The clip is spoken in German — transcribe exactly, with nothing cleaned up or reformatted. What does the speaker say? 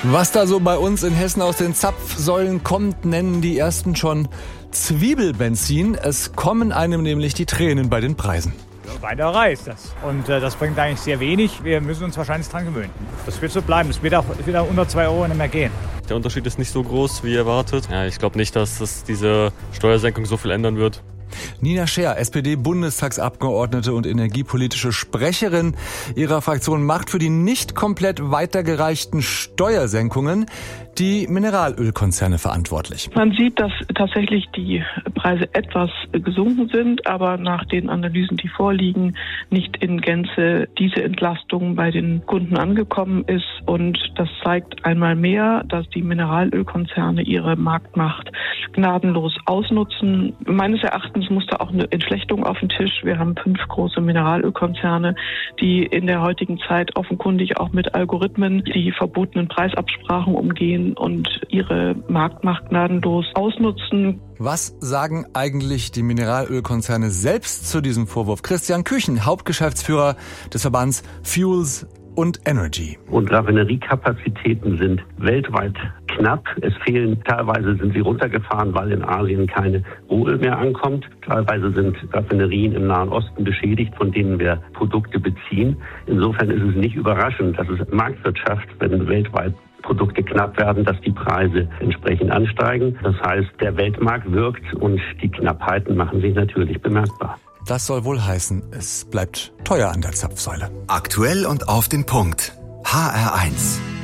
Was da so bei uns in Hessen aus den Zapfsäulen kommt, nennen die Ersten schon Zwiebelbenzin. Es kommen einem nämlich die Tränen bei den Preisen. Weinerei ist das. Und äh, das bringt eigentlich sehr wenig. Wir müssen uns wahrscheinlich dran gewöhnen. Das wird so bleiben. Es wird auch, wird auch unter zwei Euro nicht mehr gehen. Der Unterschied ist nicht so groß, wie erwartet. Ja, ich glaube nicht, dass das diese Steuersenkung so viel ändern wird. Nina Scher, S P D-Bundestagsabgeordnete und energiepolitische Sprecherin ihrer Fraktion, macht für die nicht komplett weitergereichten Steuersenkungen die Mineralölkonzerne verantwortlich. Man sieht, dass tatsächlich die Preise etwas gesunken sind, aber nach den Analysen, die vorliegen, nicht in Gänze diese Entlastung bei den Kunden angekommen ist. Und das zeigt einmal mehr, dass die Mineralölkonzerne ihre Marktmacht gnadenlos ausnutzen. Meines Erachtens muss da auch eine Entflechtung auf den Tisch. Wir haben fünf große Mineralölkonzerne, die in der heutigen Zeit offenkundig auch mit Algorithmen die verbotenen Preisabsprachen umgehen und ihre Marktmacht gnadenlos ausnutzen. Was sagen eigentlich die Mineralölkonzerne selbst zu diesem Vorwurf? Christian Küchen, Hauptgeschäftsführer des Verbands Fuels und Energy. Und Raffineriekapazitäten sind weltweit knapp. Es fehlen, teilweise sind sie runtergefahren, weil in Asien keine Rohöl mehr ankommt. Teilweise sind Raffinerien im Nahen Osten beschädigt, von denen wir Produkte beziehen. Insofern ist es nicht überraschend, dass es Marktwirtschaft, wenn weltweit Produkte knapp werden, dass die Preise entsprechend ansteigen. Das heißt, der Weltmarkt wirkt und die Knappheiten machen sich natürlich bemerkbar. Das soll wohl heißen, es bleibt teuer an der Zapfsäule. Aktuell und auf den Punkt. H R eins.